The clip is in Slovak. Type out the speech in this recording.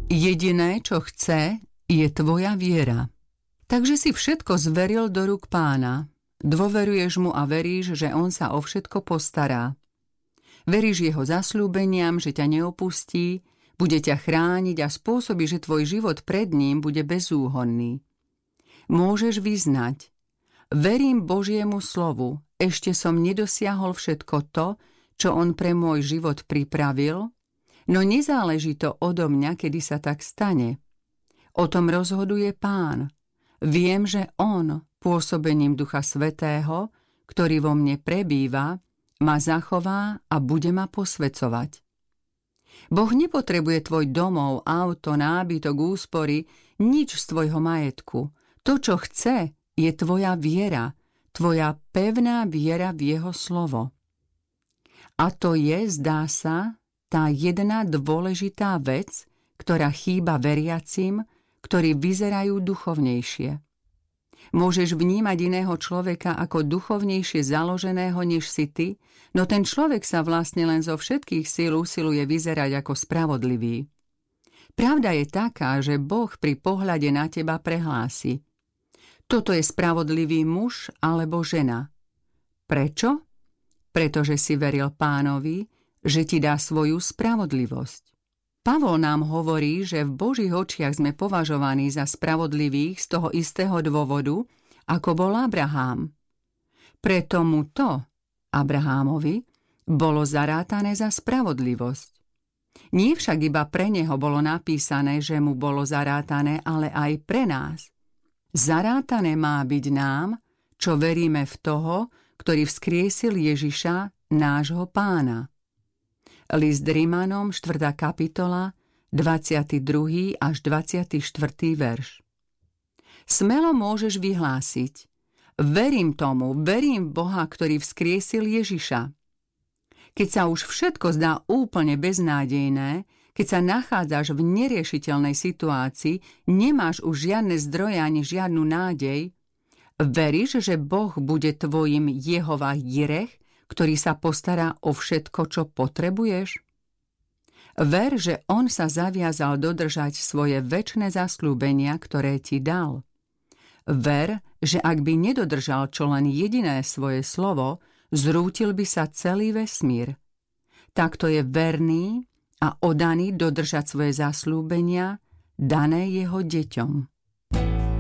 Jediné, čo chce, je tvoja viera. Takže si všetko zveril do rúk Pána. Dôveruješ mu a veríš, že on sa o všetko postará. Veríš jeho zasľúbeniam, že ťa neopustí, bude ťa chrániť a spôsobí, že tvoj život pred ním bude bezúhonný. Môžeš vyznať: verím Božiemu slovu, ešte som nedosiahol všetko to, čo on pre môj život pripravil, no nezáleží to odo mňa, kedy sa tak stane. O tom rozhoduje Pán. Viem, že on, pôsobením Ducha Svätého, ktorý vo mne prebýva, ma zachová a bude ma posväcovať. Boh nepotrebuje tvoj domov, auto, nábytok, úspory, nič z tvojho majetku. To, čo chce, je tvoja viera, tvoja pevná viera v jeho slovo. A to je, zdá sa, tá jedna dôležitá vec, ktorá chýba veriacim, ktorí vyzerajú duchovnejšie. Môžeš vnímať iného človeka ako duchovnejšie založeného než si ty, no ten človek sa vlastne len zo všetkých síl usiluje vyzerať ako spravodlivý. Pravda je taká, že Boh pri pohľade na teba prehlási: toto je spravodlivý muž alebo žena. Prečo? Pretože si veril Pánovi, že ti dá svoju spravodlivosť. Pavol nám hovorí, že v Božích očiach sme považovaní za spravodlivých z toho istého dôvodu, ako bol Abrahám. Preto mu to, Abrahámovi, bolo zarátané za spravodlivosť. Nie však iba pre neho bolo napísané, že mu bolo zarátané, ale aj pre nás. Zarátané má byť nám, čo veríme v toho, ktorý vzkriesil Ježiša, nášho Pána. List Rimanom, 4. kapitola, 22. až 24. verš. Smelo môžeš vyhlásiť: verím tomu, verím v Boha, ktorý vzkriesil Ježiša. Keď sa už všetko zdá úplne beznádejné, keď sa nachádzaš v neriešiteľnej situácii, nemáš už žiadne zdroje ani žiadnu nádej, veríš, že Boh bude tvojim Jehova Jireh, ktorý sa postará o všetko, čo potrebuješ? Ver, že on sa zaviazal dodržať svoje večné zasľúbenia, ktoré ti dal. Ver, že ak by nedodržal čo len jediné svoje slovo, zrútil by sa celý vesmír. Takto je verný a oddaný dodržať svoje zasľúbenia, dané jeho deťom.